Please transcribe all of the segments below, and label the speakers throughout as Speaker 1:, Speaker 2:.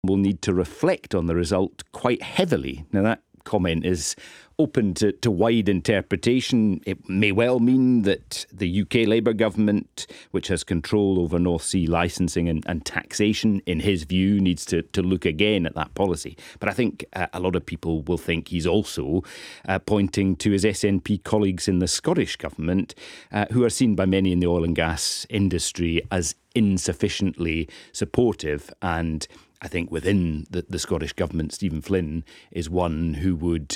Speaker 1: will need to reflect on the result quite heavily. Now, that comment is open to wide interpretation. It may well mean that the UK Labour government, which has control over North Sea licensing and taxation, in his view, needs to look again at that policy. But I think a lot of people will think he's also pointing to his SNP colleagues in the Scottish government, who are seen by many in the oil and gas industry as insufficiently supportive. And I think within the Scottish government, Stephen Flynn is one who would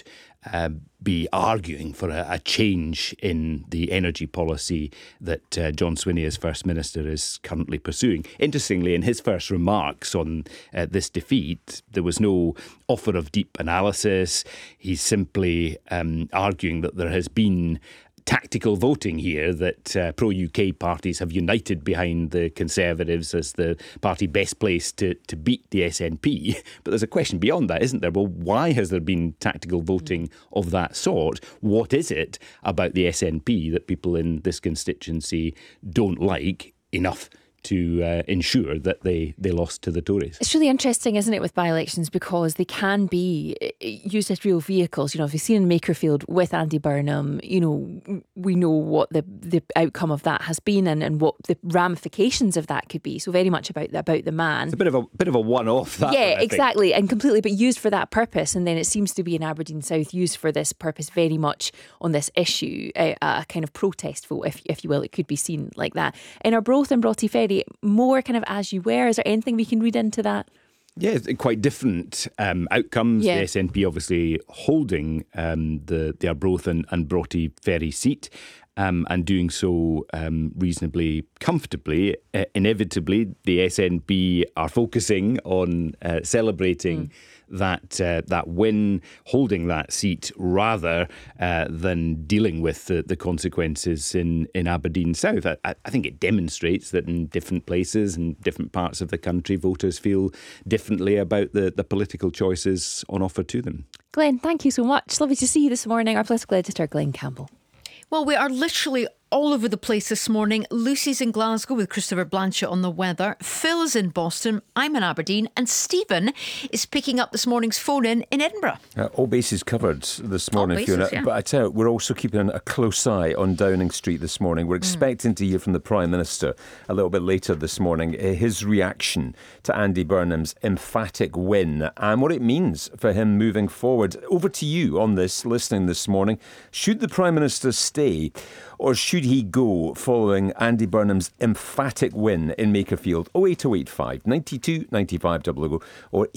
Speaker 1: be arguing for a change in the energy policy that John Swinney, as First Minister, is currently pursuing. Interestingly, in his first remarks on this defeat, there was no offer of deep analysis. He's simply arguing that there has been tactical voting here, that pro-UK parties have united behind the Conservatives as the party best placed to beat the SNP. But there's a question beyond that, isn't there? Well, why has there been tactical voting of that sort? What is it about the SNP that people in this constituency don't like enough to ensure that they lost to the Tories?
Speaker 2: It's really interesting, isn't it, with by-elections, because they can be used as real vehicles. You know, if you've seen in Makerfield with Andy Burnham, you know, we know what the outcome of that has been and what the ramifications of that could be. So very much about the man.
Speaker 1: It's a bit of a one-off. That
Speaker 2: yeah,
Speaker 1: one,
Speaker 2: exactly, and completely, but used for that purpose. And then it seems to be in Aberdeen South used for this purpose, very much on this issue, a kind of protest vote, if you will. It could be seen like that. In Arbroath and Broughty Ferry, more kind of as you were. Is there anything we can read into that?
Speaker 1: Yeah, it's quite different outcomes. Yeah. The SNP obviously holding the Arbroath and Broughty Ferry seat, and doing so reasonably comfortably. Inevitably, the SNP are focusing on celebrating that win, holding that seat, rather than dealing with the consequences in Aberdeen South. I think it demonstrates that in different places and different parts of the country, voters feel differently about the political choices on offer to them.
Speaker 2: Glenn, thank you so much. Lovely to see you this morning. Our political editor, Glenn Campbell.
Speaker 3: Well, we are literally all over the place this morning. Lucy's in Glasgow with Christopher Blanchett on the weather. Phil is in Boston. I'm in Aberdeen. And Stephen is picking up this morning's phone in Edinburgh.
Speaker 4: All bases covered this morning, Fiona. Yeah. But I tell you, we're also keeping a close eye on Downing Street this morning. We're expecting to hear from the Prime Minister a little bit later this morning, his reaction to Andy Burnham's emphatic win and what it means for him moving forward. Over to you on this, listening this morning. Should the Prime Minister stay, or should he go following Andy Burnham's emphatic win in Makerfield? 08085 92 95 00 or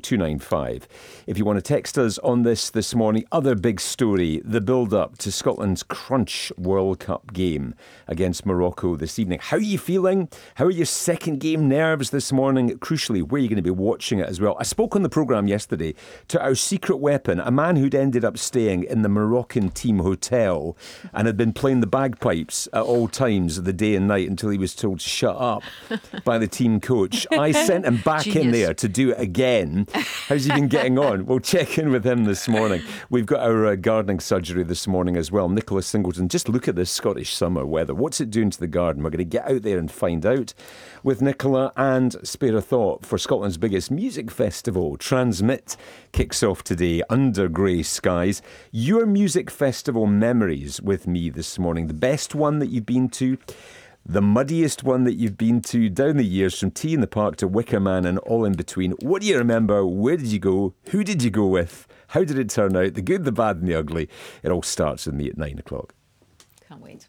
Speaker 4: 80295. If you want to text us on this morning, other big story, the build-up to Scotland's Crunch World Cup game against Morocco this evening. How are you feeling? How are your second game nerves this morning? Crucially, where are you going to be watching it as well? I spoke on the programme yesterday to our secret weapon, a man who'd ended up staying in the Moroccan team hotel and had been playing the bagpipes at all times of the day and night until he was told to shut up by the team coach. I sent him back in there to do it again. How's he been getting on? We'll check in with him this morning. We've got our gardening surgery this morning as well. Nicholas Singleton, just look at this Scottish summer weather. What's it doing to the garden? We're going to get out there and find out with Nicola, and spare a thought for Scotland's biggest music festival. Transmit kicks off today under grey skies. Your music festival memories with me this morning. The best one that you've been to, the muddiest one that you've been to down the years, from Tea in the Park to Wicker Man and all in between. What do you remember? Where did you go? Who did you go with? How did it turn out? The good, the bad and the ugly. It all starts with me at 9 o'clock.
Speaker 3: Can't wait.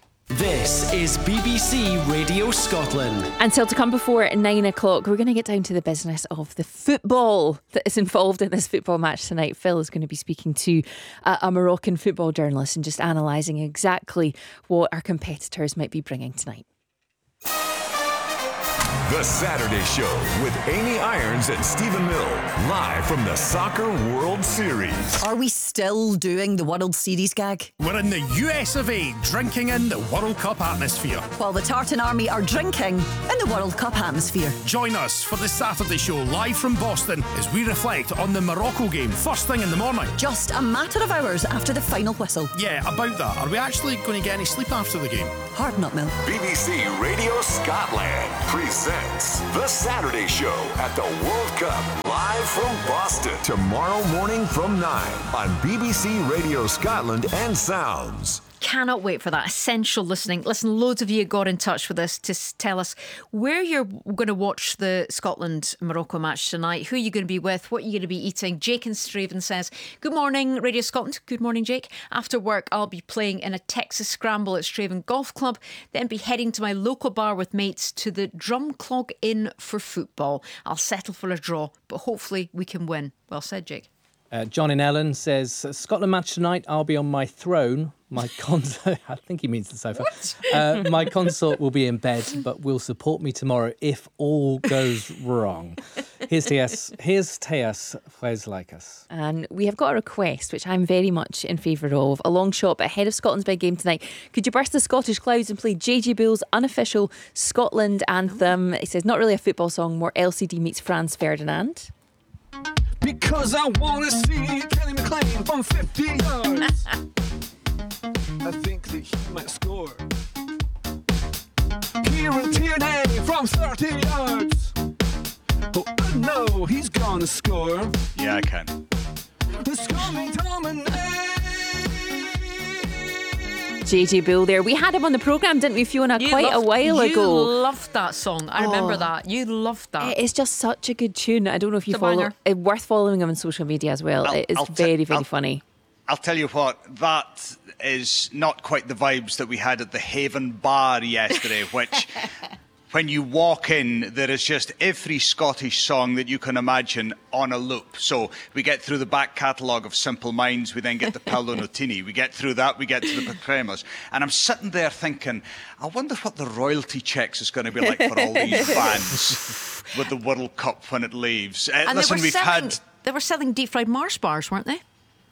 Speaker 5: This is BBC Radio Scotland.
Speaker 2: And still to come before 9 o'clock, we're going to get down to the business of the football that is involved in this football match tonight. Phil is going to be speaking to a Moroccan football journalist and just analysing exactly what our competitors might be bringing tonight.
Speaker 6: The Saturday Show with Amy Irons and Stephen Mill, live from the Soccer World Series.
Speaker 7: Are we still doing the World Series gag?
Speaker 8: We're in the US of A, drinking in the World Cup atmosphere.
Speaker 7: While the Tartan Army are drinking in the World Cup atmosphere.
Speaker 8: Join us for the Saturday Show, live from Boston, as we reflect on the Morocco game, first thing in the morning.
Speaker 7: Just a matter of hours after the final whistle.
Speaker 8: Yeah, about that. Are we actually going to get any sleep after the game?
Speaker 7: Hard nut, Mill.
Speaker 6: BBC Radio Scotland presents presents The Saturday Show at the World Cup, live from Boston. Tomorrow morning from 9 on BBC Radio Scotland and Sounds.
Speaker 3: Cannot wait for that. Essential listening. Listen, loads of you got in touch with us to tell us where you're going to watch the Scotland-Morocco match tonight, who you're going to be with, what you're going to be eating. Jake in Straven says, good morning, Radio Scotland. Good morning, Jake. After work, I'll be playing in a Texas Scramble at Straven Golf Club, then be heading to my local bar with mates to the Drumclog Inn for football. I'll settle for a draw, but hopefully we can win. Well said, Jake.
Speaker 9: John in Ellen says, Scotland match tonight, I'll be on my throne. My consort, I think he means the sofa. My consort will be in bed, but will support me tomorrow if all goes wrong. Here's Teas Fleslaikas.
Speaker 2: And we have got a request, which I'm very much in favour of. A long shot, but ahead of Scotland's big game tonight. Could you burst the Scottish clouds and play JJ Bull's unofficial Scotland anthem? He says, not really a football song, more LCD meets Franz Ferdinand.
Speaker 10: Because I want to see Kelly McLean from 50 yards. I think that he might score. Kieran Tierney from 30 yards. Oh, I know he's gonna score.
Speaker 11: Yeah, I can.
Speaker 10: The Scotland dominate.
Speaker 2: JJ Bull there. We had him on the programme, didn't we, Fiona, quite a while ago.
Speaker 3: You loved that song. I remember that. You loved that.
Speaker 2: It's just such a good tune. I don't know if you follow. It's worth following him on social media as well. It's very funny.
Speaker 11: I'll tell you what, that is not quite the vibes that we had at the Haven Bar yesterday, which, when you walk in, there is just every Scottish song that you can imagine on a loop. So we get through the back catalogue of Simple Minds, we then get to Paolo Nutini, we get through that, we get to the Pakremos. And I'm sitting there thinking, I wonder what the royalty checks is going to be like for all these fans with the World Cup when it leaves.
Speaker 3: And listen, they were selling deep-fried Mars bars, weren't they?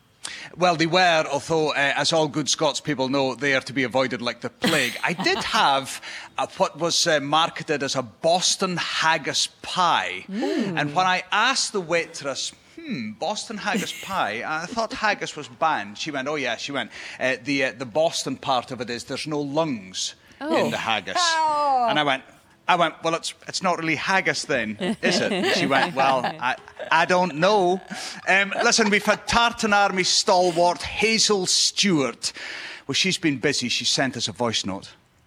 Speaker 11: Well, they were, although, as all good Scots people know, they are to be avoided like the plague. I did have what was marketed as a Boston haggis pie. And when I asked the waitress, Boston haggis pie, I thought haggis was banned. She went, oh yeah, she went, the Boston part of it is there's no lungs in the haggis. Oh. And I went, well, it's not really haggis then, is it? She went, well, I don't know. Listen, we've had Tartan Army stalwart Hazel Stewart. Well, she's been busy. She sent us a voice note.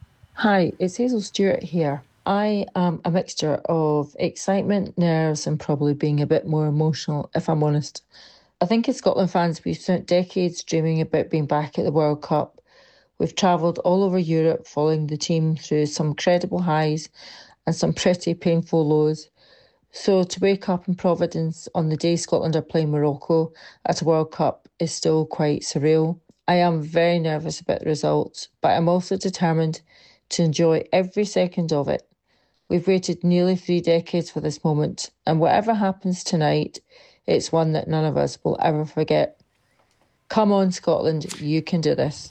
Speaker 12: Hi, it's Hazel Stewart here. I am a mixture of excitement, nerves, and probably being a bit more emotional, if I'm honest. I think as Scotland fans, we've spent decades dreaming about being back at the World Cup. We've travelled all over Europe following the team through some credible highs and some pretty painful lows. So to wake up in Providence on the day Scotland are playing Morocco at a World Cup is still quite surreal. I am very nervous about the results, but I'm also determined to enjoy every second of it. We've waited nearly 3 decades for this moment, and whatever happens tonight, it's one that none of us will ever forget. Come on, Scotland, you can do this.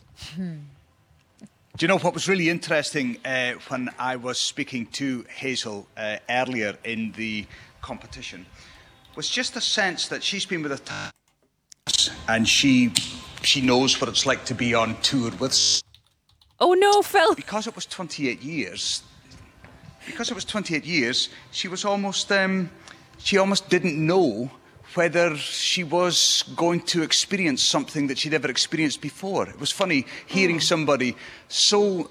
Speaker 11: Do you know what was really interesting when I was speaking to Hazel earlier in the competition was just the sense that she's been with us and she knows what it's like to be on tour with.
Speaker 2: Oh no, Phil!
Speaker 11: Because it was 28 years. She was almost. She almost didn't know whether she was going to experience something that she'd never experienced before. It was funny hearing somebody so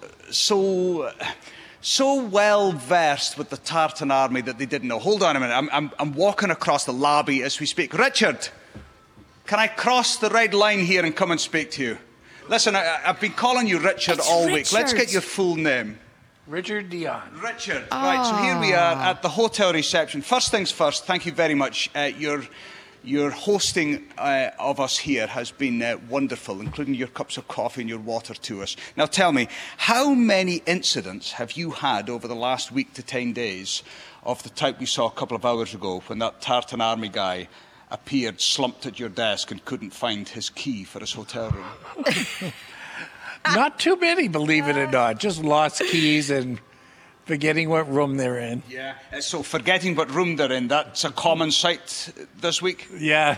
Speaker 11: well versed with the Tartan Army that they didn't know. Hold on a minute, I'm walking across the lobby as we speak. Richard, can I cross the red line here and come and speak to you? Listen, I've been calling you Richard all week. Let's get your full name.
Speaker 13: Richard Dion.
Speaker 11: Richard. Right, so here we are at the hotel reception. First things first, thank you very much. Your hosting of us here has been wonderful, including your cups of coffee and your water to us. Now tell me, how many incidents have you had over the last week to 10 days of the type we saw a couple of hours ago when that Tartan Army guy appeared slumped at your desk and couldn't find his key for his hotel room?
Speaker 13: Not too many, believe it or not. Just lost keys and forgetting what room they're in.
Speaker 11: Yeah, so forgetting what room they're in, that's a common sight this week?
Speaker 13: Yeah,